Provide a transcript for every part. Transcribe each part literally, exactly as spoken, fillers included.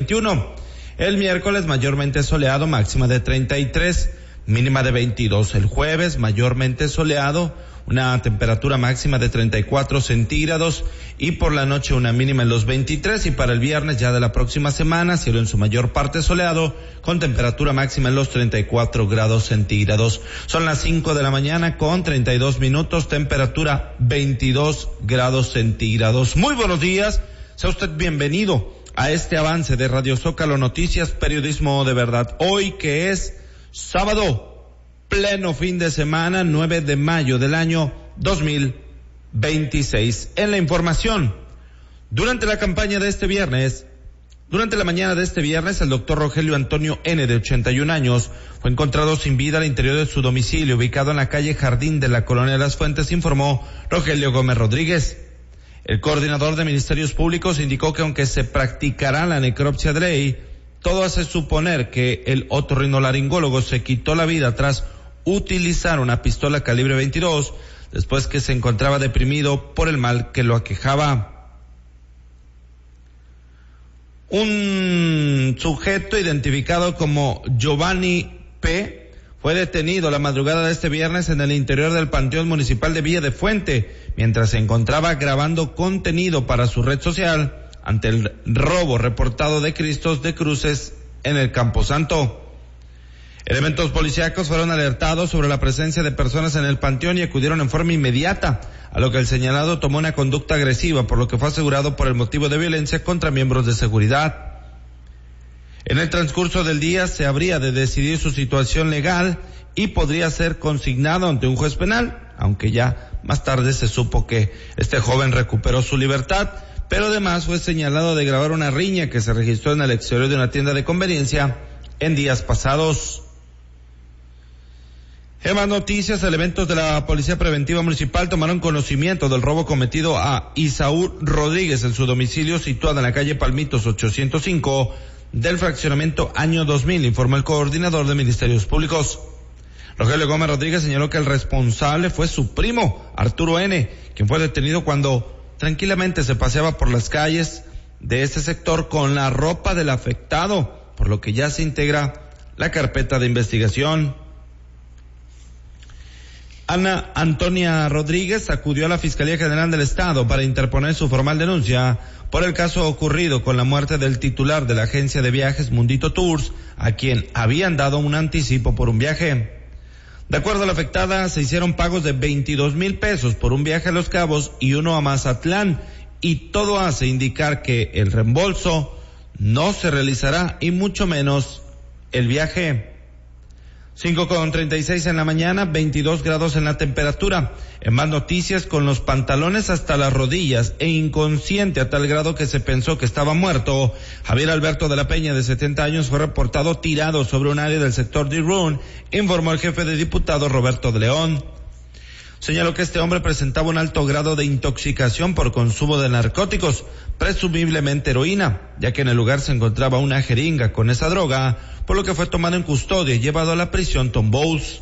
veintiuno. El miércoles mayormente soleado, máxima de treinta y tres, mínima de veintidós. El jueves mayormente soleado, una temperatura máxima de treinta y cuatro centígrados y por la noche una mínima en los veintitrés. Y para el viernes ya de la próxima semana, cielo en su mayor parte soleado, con temperatura máxima en los treinta y cuatro grados centígrados. Son las cinco de la mañana con treinta y dos minutos, temperatura veintidós grados centígrados. Muy buenos días, sea usted bienvenido a este avance de Radio Zócalo Noticias, periodismo de verdad. Hoy que es sábado, pleno fin de semana, nueve de mayo del año dos mil veintiséis. En la información, durante la campaña de este viernes, durante la mañana de este viernes, el doctor Rogelio Antonio N., de ochenta y un años, fue encontrado sin vida al interior de su domicilio, ubicado en la calle Jardín de la Colonia de Las Fuentes, informó Rogelio Gómez Rodríguez. El coordinador de Ministerios Públicos indicó que aunque se practicará la necropsia de ley, todo hace suponer que el otorrinolaringólogo se quitó la vida tras utilizar una pistola calibre veintidós después que se encontraba deprimido por el mal que lo aquejaba. Un sujeto identificado como Giovanni P. fue detenido la madrugada de este viernes en el interior del Panteón Municipal de Villa de Fuente, mientras se encontraba grabando contenido para su red social ante el robo reportado de Cristos de cruces en el Camposanto. Elementos policíacos fueron alertados sobre la presencia de personas en el panteón y acudieron en forma inmediata, a lo que el señalado tomó una conducta agresiva, por lo que fue asegurado por el motivo de violencia contra miembros de seguridad. En el transcurso del día se habría de decidir su situación legal y podría ser consignado ante un juez penal, aunque ya más tarde se supo que este joven recuperó su libertad, pero además fue señalado de grabar una riña que se registró en el exterior de una tienda de conveniencia en días pasados. En más noticias, elementos de la Policía Preventiva Municipal tomaron conocimiento del robo cometido a Isaú Rodríguez en su domicilio situado en la calle Palmitos ochocientos cinco del fraccionamiento Año dos mil, informó el coordinador de Ministerios Públicos. Rogelio Gómez Rodríguez señaló que el responsable fue su primo, Arturo N., quien fue detenido cuando tranquilamente se paseaba por las calles de este sector con la ropa del afectado, por lo que ya se integra la carpeta de investigación. Ana Antonia Rodríguez acudió a la Fiscalía General del Estado para interponer su formal denuncia por el caso ocurrido con la muerte del titular de la agencia de viajes Mundito Tours, a quien habían dado un anticipo por un viaje. De acuerdo a la afectada, se hicieron pagos de veintidós mil pesos por un viaje a Los Cabos y uno a Mazatlán, y todo hace indicar que el reembolso no se realizará y mucho menos el viaje. cinco con treinta y seis en la mañana, veintidós grados en la temperatura. En más noticias, con los pantalones hasta las rodillas e inconsciente a tal grado que se pensó que estaba muerto, Javier Alberto de la Peña, de setenta años, fue reportado tirado sobre un área del sector de Irún, informó el jefe de diputados Roberto de León. Señaló que este hombre presentaba un alto grado de intoxicación por consumo de narcóticos, presumiblemente heroína, ya que en el lugar se encontraba una jeringa con esa droga, por lo que fue tomado en custodia y llevado a la prisión Tom Bowles.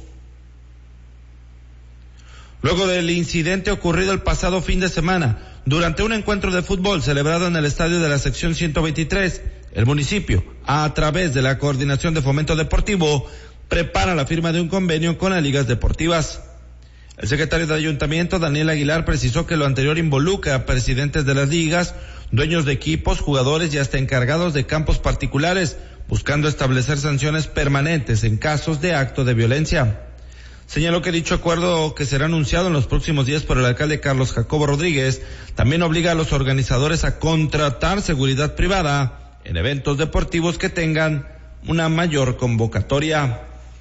Luego del incidente ocurrido el pasado fin de semana, durante un encuentro de fútbol celebrado en el estadio de la sección ciento veintitrés, el municipio, a través de la Coordinación de Fomento Deportivo, prepara la firma de un convenio con las ligas deportivas. El secretario de Ayuntamiento, Daniel Aguilar, precisó que lo anterior involucra a presidentes de las ligas, dueños de equipos, jugadores y hasta encargados de campos particulares, buscando establecer sanciones permanentes en casos de acto de violencia. Señaló que dicho acuerdo, que será anunciado en los próximos días por el alcalde Carlos Jacobo Rodríguez, también obliga a los organizadores a contratar seguridad privada en eventos deportivos que tengan una mayor convocatoria.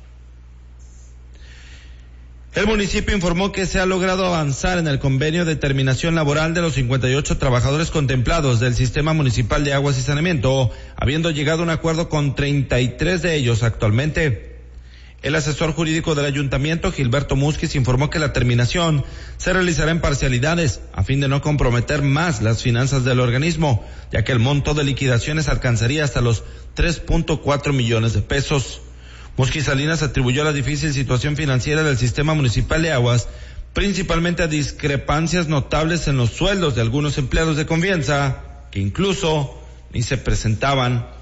El municipio informó que se ha logrado avanzar en el convenio de terminación laboral de los cincuenta y ocho trabajadores contemplados del Sistema Municipal de Aguas y Saneamiento, habiendo llegado a un acuerdo con treinta y tres de ellos actualmente. El asesor jurídico del ayuntamiento, Gilberto Musquiz, informó que la terminación se realizará en parcialidades a fin de no comprometer más las finanzas del organismo, ya que el monto de liquidaciones alcanzaría hasta los tres punto cuatro millones de pesos. Musquiz Salinas atribuyó la difícil situación financiera del Sistema Municipal de Aguas principalmente a discrepancias notables en los sueldos de algunos empleados de confianza que incluso ni se presentaban